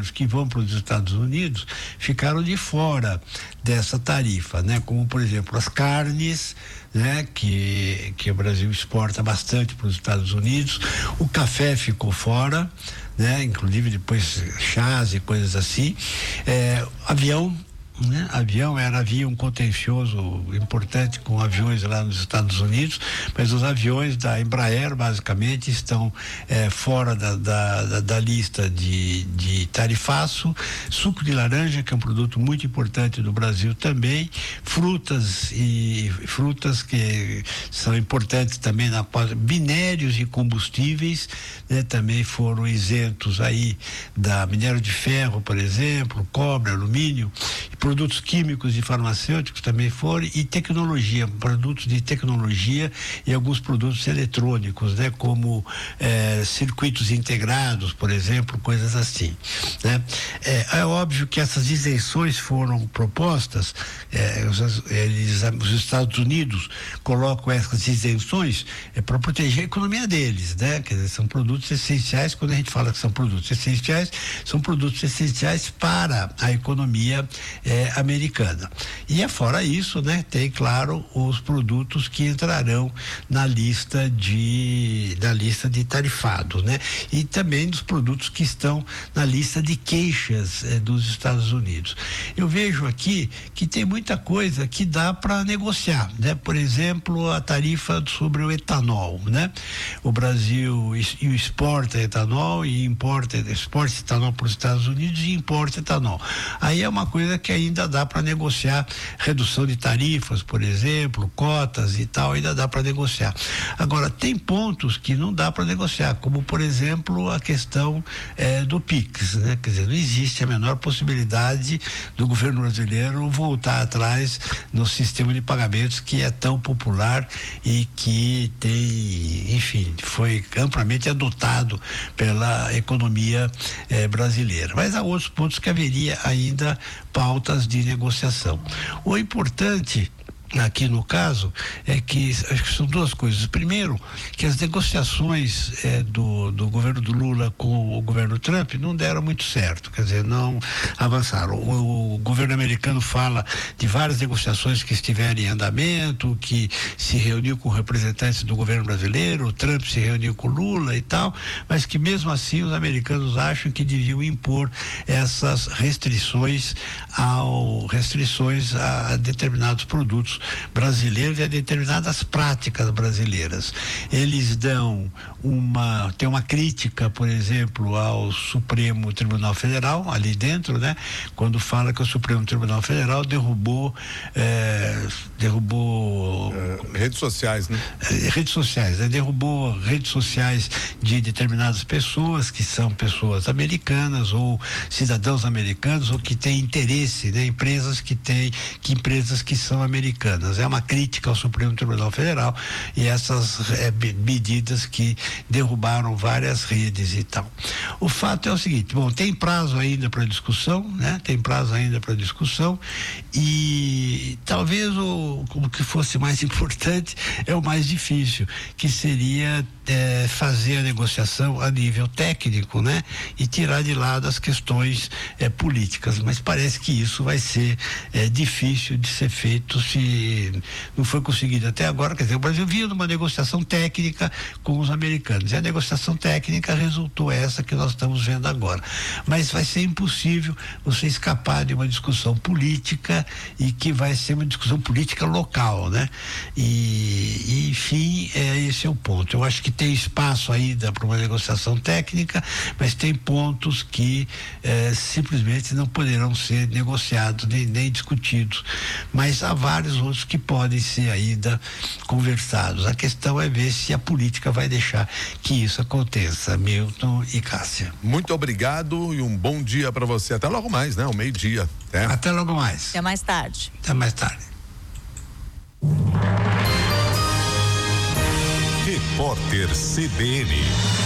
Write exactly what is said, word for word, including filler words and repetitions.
brasileiros que vão para os Estados Unidos ficaram de fora dessa tarifa, né? Como, por exemplo, as carnes, né? Que, que o Brasil exporta bastante para os Estados Unidos, o café ficou fora, né? Inclusive depois chás e coisas assim, é, avião, né? Avião era, havia um contencioso importante com aviões lá nos Estados Unidos, mas os aviões da Embraer basicamente estão eh, fora da, da, da, da lista de, de tarifaço. Suco de laranja, que é um produto muito importante do Brasil também, frutas e frutas que são importantes também na minérios e combustíveis, né? Também foram isentos aí da minério de ferro, por exemplo, cobre, alumínio, produtos químicos e farmacêuticos também foram, e tecnologia, produtos de tecnologia e alguns produtos eletrônicos, né? Como eh, circuitos integrados, por exemplo, coisas assim, né? É, é óbvio que essas isenções foram propostas, eh, os, eles, os Estados Unidos colocam essas isenções é, para proteger a economia deles, né? Quer dizer, são produtos essenciais. Quando a gente fala que são produtos essenciais, são produtos essenciais para a economia eh, É, americana. E é fora isso, né? Tem, claro, os produtos que entrarão na lista de na lista de tarifados, né? E também dos produtos que estão na lista de queixas eh, dos Estados Unidos. Eu vejo aqui que tem muita coisa que dá para negociar, né? Por exemplo, a tarifa sobre o etanol, né? O Brasil es, exporta etanol e importa, exporta etanol para os Estados Unidos e importa etanol. Aí é uma coisa que ainda dá para negociar, redução de tarifas, por exemplo, cotas e tal, ainda dá para negociar. Agora, tem pontos que não dá para negociar, como, por exemplo, a questão eh, do Pix, né? Quer dizer, não existe a menor possibilidade do governo brasileiro voltar atrás no sistema de pagamentos que é tão popular e que tem, enfim, foi amplamente adotado pela economia eh, brasileira. Mas há outros pontos que haveria ainda pautas de negociação. O importante aqui no caso é que acho que são duas coisas. Primeiro, que as negociações eh, do, do governo do Lula com o governo Trump não deram muito certo, quer dizer, não avançaram. O, o governo americano fala de várias negociações que estiveram em andamento, que se reuniu com representantes do governo brasileiro, o Trump se reuniu com o Lula e tal, mas que mesmo assim os americanos acham que deviam impor essas restrições ao restrições a determinados produtos brasileiros e a determinadas práticas brasileiras. Eles dão uma, tem uma crítica, por exemplo, ao Supremo Tribunal Federal, ali dentro, né? Quando fala que o Supremo Tribunal Federal derrubou é, derrubou é, redes sociais, né? É, redes sociais, né? Derrubou redes sociais de determinadas pessoas que são pessoas americanas ou cidadãos americanos ou que têm interesse, né? Empresas que têm, que empresas que são americanas. É uma crítica ao Supremo Tribunal Federal e essas é, medidas que derrubaram várias redes e tal. O fato é o seguinte, bom, tem prazo ainda para discussão, né? Tem prazo ainda para discussão e talvez o, o que fosse mais importante é o mais difícil, que seria é, fazer a negociação a nível técnico, né? E tirar de lado as questões é, políticas, mas parece que isso vai ser é, difícil de ser feito se não foi conseguido até agora. Quer dizer, o Brasil vinha numa negociação técnica com os americanos e a negociação técnica resultou essa que nós estamos vendo agora, mas vai ser impossível você escapar de uma discussão política e que vai ser uma discussão política local, né? E, e enfim, é, esse é o ponto. Eu acho que tem espaço ainda para uma negociação técnica, mas tem pontos que é, simplesmente não poderão ser negociados nem, nem discutidos, mas há vários outros que podem ser ainda conversados. A questão é ver se a política vai deixar que isso aconteça. Milton e Cássia. Muito obrigado e um bom dia para você. Até logo mais, né? Ao meio-dia. Até. Até logo mais. Até mais tarde. Até mais tarde. Repórter C B N.